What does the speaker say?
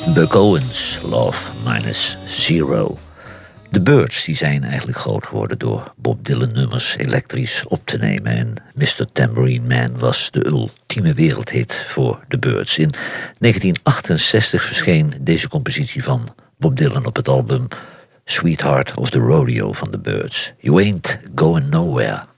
Buck Owens, Love Minus Zero. De Byrds die zijn eigenlijk groot geworden door Bob Dylan nummers elektrisch op te nemen. En Mr. Tambourine Man was de ultieme wereldhit voor de Byrds. In 1968 verscheen deze compositie van Bob Dylan op het album Sweetheart of the Rodeo van de Byrds. You Ain't Going Nowhere.